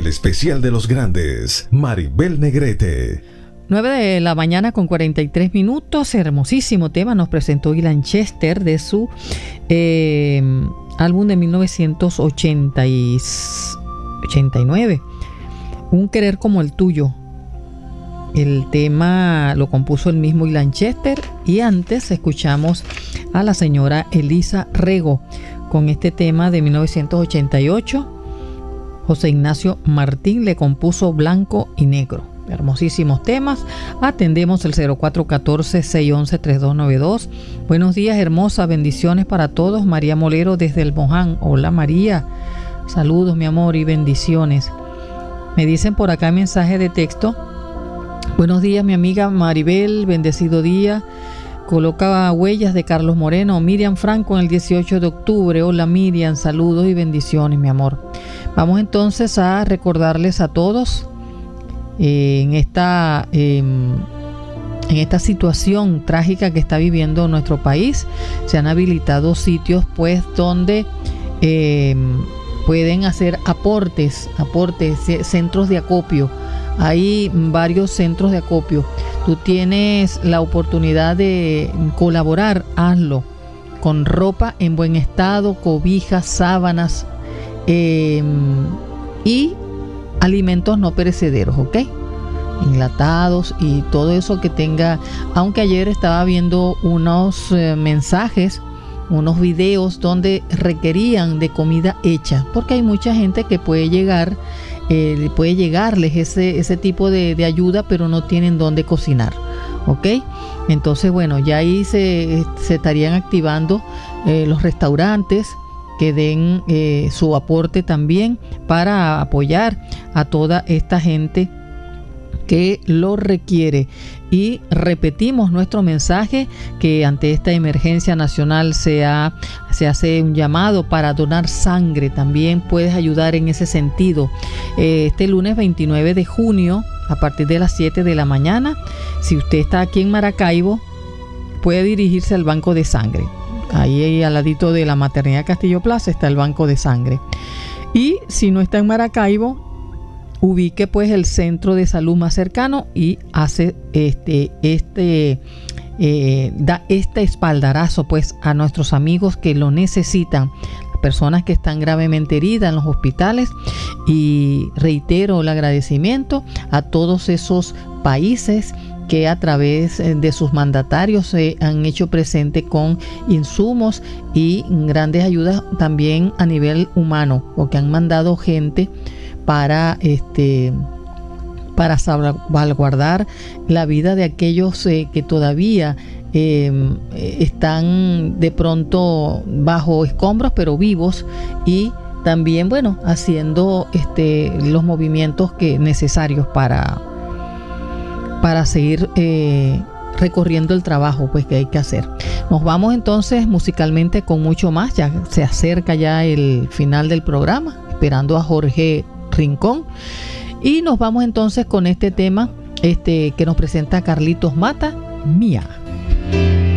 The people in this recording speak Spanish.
El especial de los grandes, Maribel Negrete. 9 de la mañana con 43 minutos. Hermosísimo tema nos presentó Ilan Chester de su álbum de 1989, Un querer como el tuyo. El tema lo compuso el mismo Ilan Chester, y antes escuchamos a la señora Elisa Rego con este tema de 1988. José Ignacio Martín le compuso Blanco y Negro. Hermosísimos temas. Atendemos el 0414-611-3292. Buenos días, hermosa, bendiciones para todos. María Molero desde El Moján. Hola María, saludos mi amor y bendiciones. Me dicen por acá mensaje de texto: buenos días mi amiga Maribel, bendecido día. Coloca huellas de Carlos Moreno. Miriam Franco en el 18 de octubre. Hola Miriam, saludos y bendiciones mi amor. Vamos entonces a recordarles a todos en esta situación trágica que está viviendo nuestro país. Se han habilitado sitios pues donde pueden hacer aportes, centros de acopio. Hay varios centros de acopio. Tú tienes la oportunidad de colaborar, hazlo con ropa en buen estado, cobijas, sábanas y alimentos no perecederos, ¿ok? Enlatados y todo eso que tenga. Aunque ayer estaba viendo unos mensajes, unos videos donde requerían de comida hecha, porque hay mucha gente que puede llegarles ese tipo de ayuda, pero no tienen dónde cocinar, ¿ok? Entonces, bueno, ya ahí se estarían activando los restaurantes que den su aporte también para apoyar a toda esta gente que lo requiere. Y repetimos nuestro mensaje que ante esta emergencia nacional se hace un llamado para donar sangre. También puedes ayudar en ese sentido. Este lunes 29 de junio a partir de las 7 de la mañana, si usted está aquí en Maracaibo, puede dirigirse al banco de sangre. Ahí al ladito de la Maternidad Castillo Plaza está el banco de sangre. Y si no está en Maracaibo, ubique pues el centro de salud más cercano y hace da este espaldarazo pues a nuestros amigos que lo necesitan, las personas que están gravemente heridas en los hospitales. Y reitero el agradecimiento a todos esos países que a través de sus mandatarios se han hecho presente con insumos y grandes ayudas también a nivel humano, porque han mandado gente para salvaguardar la vida de aquellos que todavía están de pronto bajo escombros pero vivos, y también bueno haciendo los movimientos necesarios para seguir recorriendo el trabajo pues que hay que hacer. Nos vamos entonces musicalmente con mucho más. Ya se acerca ya el final del programa, esperando a Jorge Rincón, y nos vamos entonces con este tema que nos presenta Carlitos Mata, Mía.